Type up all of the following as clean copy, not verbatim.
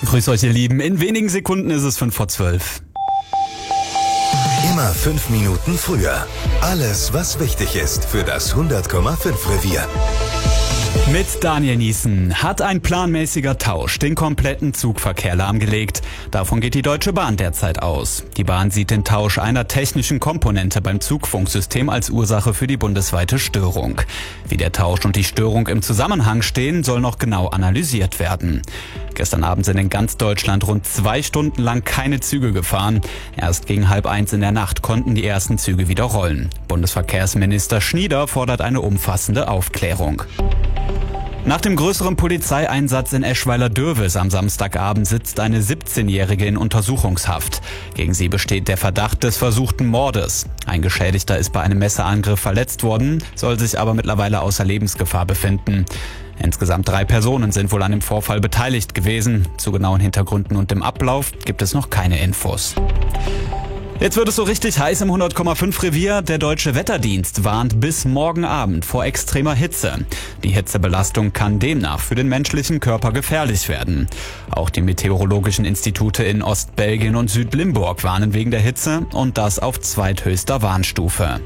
Grüß euch, ihr Lieben. In wenigen Sekunden ist es 11:55. Immer 5 Minuten früher. Alles, was wichtig ist für das 100,5 Revier. Mit Daniel Niesen hat ein planmäßiger Tausch den kompletten Zugverkehr lahmgelegt. Davon geht die Deutsche Bahn derzeit aus. Die Bahn sieht den Tausch einer technischen Komponente beim Zugfunksystem als Ursache für die bundesweite Störung. Wie der Tausch und die Störung im Zusammenhang stehen, soll noch genau analysiert werden. Gestern Abend sind in ganz Deutschland rund 2 Stunden lang keine Züge gefahren. Erst gegen 12:30 in der Nacht konnten die ersten Züge wieder rollen. Bundesverkehrsminister Schnieder fordert eine umfassende Aufklärung. Nach dem größeren Polizeieinsatz in Eschweiler-Dürwes am Samstagabend sitzt eine 17-Jährige in Untersuchungshaft. Gegen sie besteht der Verdacht des versuchten Mordes. Ein Geschädigter ist bei einem Messerangriff verletzt worden, soll sich aber mittlerweile außer Lebensgefahr befinden. Insgesamt 3 Personen sind wohl an dem Vorfall beteiligt gewesen. Zu genauen Hintergründen und dem Ablauf gibt es noch keine Infos. Jetzt wird es so richtig heiß im 100,5 Revier. Der Deutsche Wetterdienst warnt bis morgen Abend vor extremer Hitze. Die Hitzebelastung kann demnach für den menschlichen Körper gefährlich werden. Auch die meteorologischen Institute in Ostbelgien und Südlimburg warnen wegen der Hitze und das auf zweithöchster Warnstufe.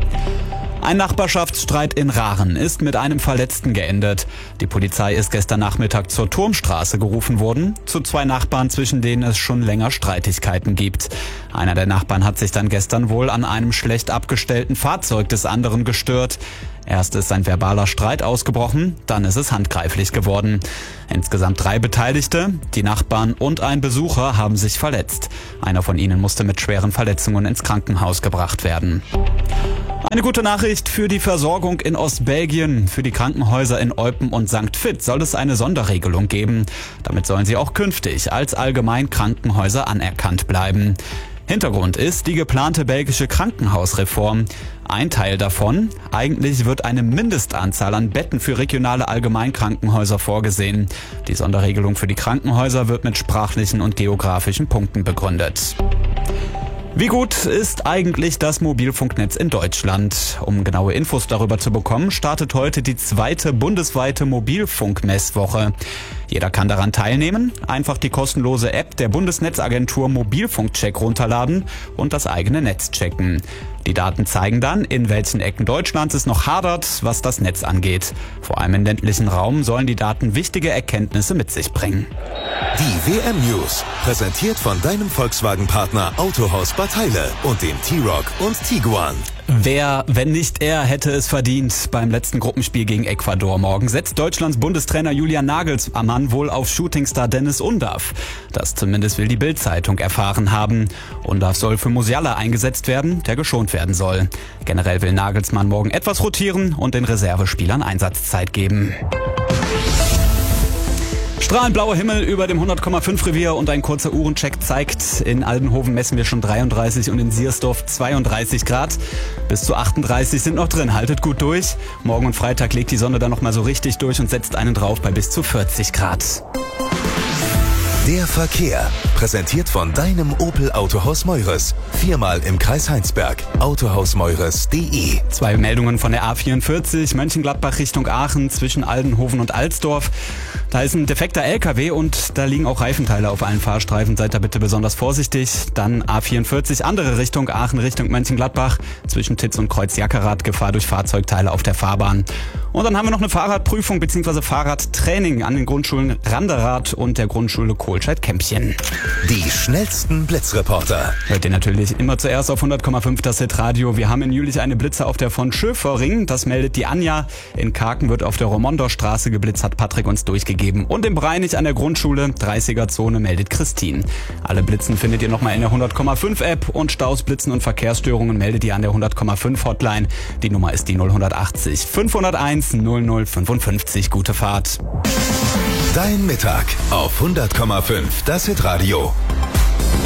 Ein Nachbarschaftsstreit in Rahren ist mit einem Verletzten geendet. Die Polizei ist gestern Nachmittag zur Turmstraße gerufen worden, zu 2 Nachbarn, zwischen denen es schon länger Streitigkeiten gibt. Einer der Nachbarn hat sich dann gestern wohl an einem schlecht abgestellten Fahrzeug des anderen gestört. Erst ist ein verbaler Streit ausgebrochen, dann ist es handgreiflich geworden. Insgesamt 3 Beteiligte, die Nachbarn und ein Besucher haben sich verletzt. Einer von ihnen musste mit schweren Verletzungen ins Krankenhaus gebracht werden. Eine gute Nachricht für die Versorgung in Ostbelgien. Für die Krankenhäuser in Eupen und St. Vith soll es eine Sonderregelung geben. Damit sollen sie auch künftig als Allgemeinkrankenhäuser anerkannt bleiben. Hintergrund ist die geplante belgische Krankenhausreform. Ein Teil davon: eigentlich wird eine Mindestanzahl an Betten für regionale Allgemeinkrankenhäuser vorgesehen. Die Sonderregelung für die Krankenhäuser wird mit sprachlichen und geografischen Punkten begründet. Wie gut ist eigentlich das Mobilfunknetz in Deutschland? Um genaue Infos darüber zu bekommen, startet heute die 2. bundesweite Mobilfunkmesswoche. Jeder kann daran teilnehmen, einfach die kostenlose App der Bundesnetzagentur Mobilfunkcheck runterladen und das eigene Netz checken. Die Daten zeigen dann, in welchen Ecken Deutschlands es noch hadert, was das Netz angeht. Vor allem im ländlichen Raum sollen die Daten wichtige Erkenntnisse mit sich bringen. Die WM News, präsentiert von deinem Volkswagen-Partner Autohaus Bad Heile und dem T-Roc und Tiguan. Wer, wenn nicht er, hätte es verdient beim letzten Gruppenspiel gegen Ecuador? Morgen setzt Deutschlands Bundestrainer Julian Nagelsmann wohl auf Shootingstar Dennis Undav. Das zumindest will die Bild-Zeitung erfahren haben. Undav soll für Musiala eingesetzt werden, der geschont werden soll. Generell will Nagelsmann morgen etwas rotieren und den Reservespielern Einsatzzeit geben. Strahlend blauer Himmel über dem 100,5 Revier und ein kurzer Uhrencheck zeigt, in Aldenhoven messen wir schon 33 und in Siersdorf 32 Grad. Bis zu 38 sind noch drin, haltet gut durch. Morgen und Freitag legt die Sonne dann nochmal so richtig durch und setzt einen drauf bei bis zu 40 Grad. Der Verkehr, präsentiert von deinem Opel Autohaus Meures. 4-mal im Kreis Heinsberg. Autohausmeures.de. 2 Meldungen von der A44, Mönchengladbach Richtung Aachen zwischen Aldenhoven und Alsdorf. Da ist ein defekter LKW und da liegen auch Reifenteile auf allen Fahrstreifen. Seid da bitte besonders vorsichtig. Dann A44, andere Richtung Aachen Richtung Mönchengladbach. Zwischen Titz und Kreuz Jackerath, Gefahr durch Fahrzeugteile auf der Fahrbahn. Und dann haben wir noch eine Fahrradprüfung bzw. Fahrradtraining an den Grundschulen Randerath und der Grundschule Kohlscheid-Kämpchen. Die schnellsten Blitzreporter. Hört ihr natürlich immer zuerst auf 100,5 das Hitradio. Wir haben in Jülich eine Blitze auf der von Schöfering. Das meldet die Anja. In Karken wird auf der Romondorstraße geblitzt, hat Patrick uns durchgegeben. Und im Breinig an der Grundschule 30er-Zone meldet Christine. Alle Blitzen findet ihr nochmal in der 100,5 App und Staus, Blitzen und Verkehrsstörungen meldet ihr an der 100,5 Hotline. Die Nummer ist die 080 501 0055. Gute Fahrt. Dein Mittag auf 100,5 das Hitradio.